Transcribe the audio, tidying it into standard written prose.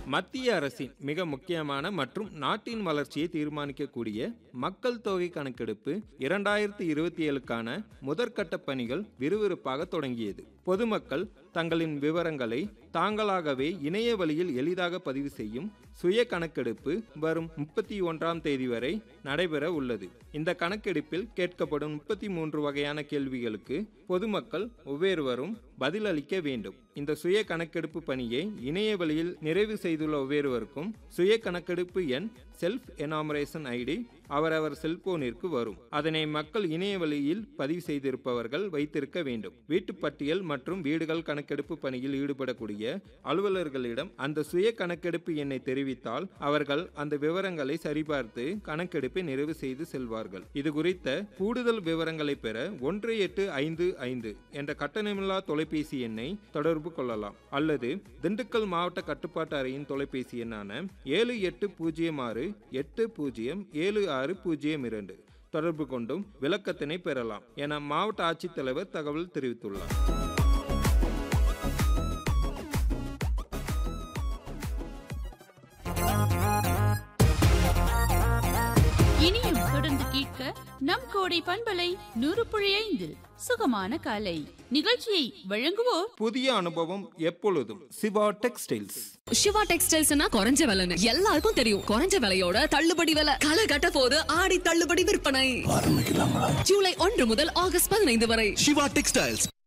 மத்திய அரசின் மிக முக்கியமான மற்றும் நாட்டின் வளர்ச்சியை தீர்மானிக்கக்கூடிய மக்கள் தொகை கணக்கெடுப்பு 2027க்கான முதற்கட்ட பணிகள் விறுவிறுப்பாக தொடங்கியது. பொதுமக்கள் தங்களின் விவரங்களை தாங்களாகவே இணைய வழியில் எளிதாக பதிவு செய்யும் சுய கணக்கெடுப்பு வரும் 31ஆம் தேதி வரை நடைபெற உள்ளது. இந்த கணக்கெடுப்பில் கேட்கப்படும் 33 வகையான கேள்விகளுக்கு பொதுமக்கள் ஒவ்வொருவரும் பதிலளிக்க வேண்டும். இந்த சுய கணக்கெடுப்பு பணியை இணைய வழியில் நிறைவு செய்துள்ள ஒவ்வொருவருக்கும் சுய கணக்கெடுப்பு எண் செல்ஃப் எனாமரேஷன் ஐடி அவரவர் செல்போனிற்கு வரும். அதனை மக்கள் இணைய வழியில் பதிவு செய்திருப்பவர்கள் வைத்திருக்க வேண்டும். வீட்டுப்பட்டியல் மற்றும் வீடுகள் கணக்கெடுப்பு பணியில் ஈடுபடக்கூடிய அலுவலர்களிடம் அந்த சுய கணக்கெடுப்பு எண்ணை தெரிவித்தால் அவர்கள் அந்த விவரங்களை சரிபார்த்து கணக்கெடுப்பை நிறைவு செய்து செல்வார்கள். இது குறித்த கூடுதல் விவரங்களை பெற 1855 என்ற கட்டணமில்லா தொலைபேசி எண்ணை தொடர்பு கொள்ளலாம். அல்லது திண்டுக்கல் மாவட்ட கட்டுப்பாட்டு அறையின் தொலைபேசி எண்ணான 7806807602 தொடர்பு கொண்டும் விளக்கத்தினை பெறலாம் என மாவட்ட ஆட்சித்தலைவர் தகவல் தெரிவித்துள்ளார். இனியும் தொடர்ந்து கேட்க நம் கோடை பண்பலை 100.5 சுகமான காலை நிகழ்ச்சியை வழங்குவோர் புதிய அனுபவம் எப்பொழுதும் சிவா டெக்ஸ்டைல்ஸ். சிவா டெக்ஸ்டைல்ஸ்னா குறைஞ்ச விலைன்னு எல்லாருக்கும் தெரியும். குறைஞ்ச விலையோட தள்ளுபடி விலை களை கட்ட போது ஆடி தள்ளுபடி விற்பனை ஜூலை 1 முதல் ஆகஸ்ட் 15 வரை. சிவா டெக்ஸ்டைல்ஸ்.